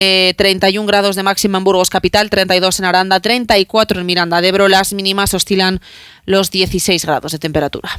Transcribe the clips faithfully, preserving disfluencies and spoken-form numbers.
Eh, treinta y un grados de máxima en Burgos capital, treinta y dos en Aranda, treinta y cuatro en Miranda de Ebro. Las mínimas oscilan los dieciséis grados de temperatura.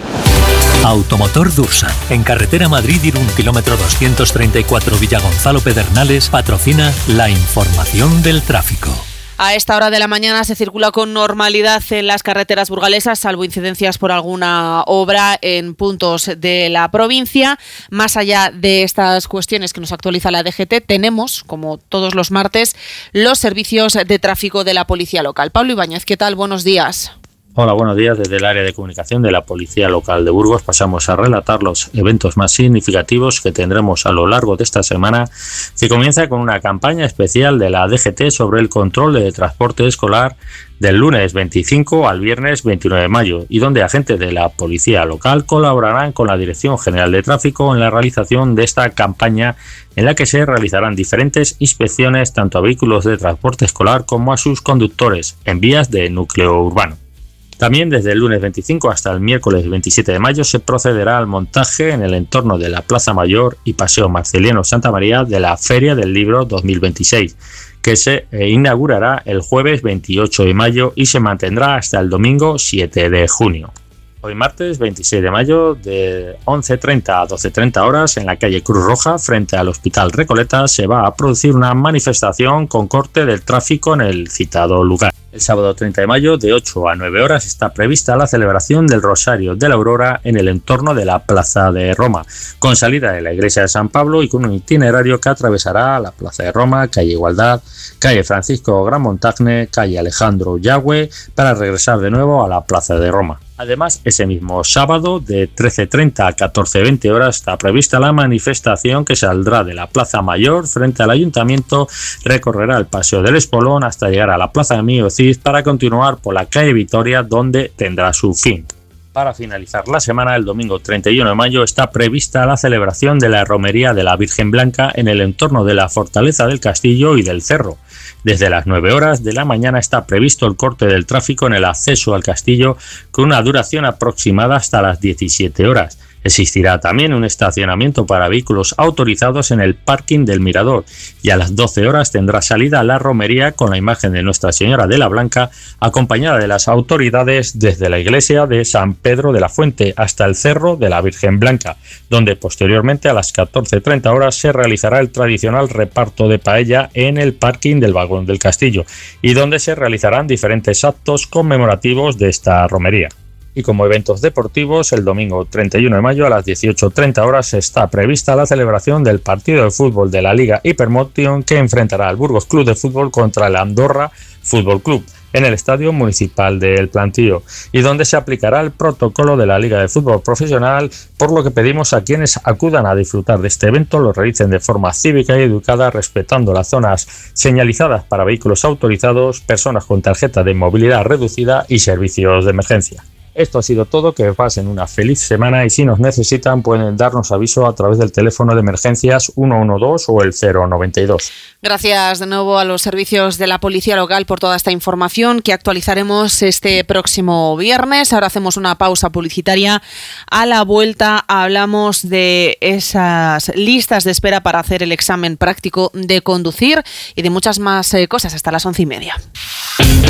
Automotor Dursan, en carretera Madrid-Irún, kilómetro doscientos treinta y cuatro, Villagonzalo Pedernales, patrocina la información del tráfico. A esta hora de la mañana se circula con normalidad en las carreteras burgalesas, salvo incidencias por alguna obra en puntos de la provincia. Más allá de estas cuestiones que nos actualiza la D G T, tenemos, como todos los martes, los servicios de tráfico de la Policía Local. Pablo Ibáñez, ¿qué tal? Buenos días. Hola, buenos días. Desde el área de comunicación de la Policía Local de Burgos pasamos a relatar los eventos más significativos que tendremos a lo largo de esta semana, que comienza con una campaña especial de la D G T sobre el control de transporte escolar del lunes veinticinco al viernes veintinueve de mayo, y donde agentes de la Policía Local colaborarán con la Dirección General de Tráfico en la realización de esta campaña, en la que se realizarán diferentes inspecciones tanto a vehículos de transporte escolar como a sus conductores en vías de núcleo urbano. También desde el lunes veinticinco hasta el miércoles veintisiete de mayo se procederá al montaje en el entorno de la Plaza Mayor y Paseo Marceliano Santa María de la Feria del Libro dos mil veintiséis, que se inaugurará el jueves veintiocho de mayo y se mantendrá hasta el domingo siete de junio. Hoy martes veintiséis de mayo, de once treinta a doce treinta horas, en la calle Cruz Roja, frente al Hospital Recoleta, se va a producir una manifestación con corte del tráfico en el citado lugar. El sábado treinta de mayo, de ocho a nueve horas, está prevista la celebración del Rosario de la Aurora en el entorno de la Plaza de Roma, con salida de la Iglesia de San Pablo y con un itinerario que atravesará la Plaza de Roma, calle Igualdad, calle Francisco Gran Montagne, calle Alejandro Yagüe, para regresar de nuevo a la Plaza de Roma. Además, ese mismo sábado, de trece treinta a catorce veinte horas, está prevista la manifestación que saldrá de la Plaza Mayor frente al Ayuntamiento, recorrerá el Paseo del Espolón hasta llegar a la Plaza de Mío Cid para continuar por la calle Vitoria, donde tendrá su fin. Para finalizar la semana, el domingo treinta y uno de mayo, está prevista la celebración de la Romería de la Virgen Blanca en el entorno de la Fortaleza del Castillo y del Cerro. Desde las nueve horas de la mañana está previsto el corte del tráfico en el acceso al castillo, con una duración aproximada hasta las diecisiete horas. Existirá también un estacionamiento para vehículos autorizados en el parking del Mirador, y a las doce horas tendrá salida la romería con la imagen de Nuestra Señora de la Blanca, acompañada de las autoridades desde la iglesia de San Pedro de la Fuente hasta el Cerro de la Virgen Blanca, donde posteriormente a las catorce treinta horas se realizará el tradicional reparto de paella en el parking del Vagón del Castillo, y donde se realizarán diferentes actos conmemorativos de esta romería. Y como eventos deportivos, el domingo treinta y uno de mayo a las dieciocho treinta horas está prevista la celebración del partido de fútbol de la Liga Hypermotion, que enfrentará al Burgos Club de Fútbol contra el Andorra Fútbol Club en el Estadio Municipal de El Plantío, y donde se aplicará el protocolo de la Liga de Fútbol Profesional, por lo que pedimos a quienes acudan a disfrutar de este evento lo realicen de forma cívica y educada, respetando las zonas señalizadas para vehículos autorizados, personas con tarjeta de movilidad reducida y servicios de emergencia. Esto ha sido todo, que pasen una feliz semana, y si nos necesitan pueden darnos aviso a través del teléfono de emergencias uno uno dos o el cero noventa y dos. Gracias de nuevo a los servicios de la Policía Local por toda esta información que actualizaremos este próximo viernes. Ahora hacemos una pausa publicitaria. A la vuelta hablamos de esas listas de espera para hacer el examen práctico de conducir y de muchas más eh, cosas hasta las once y media.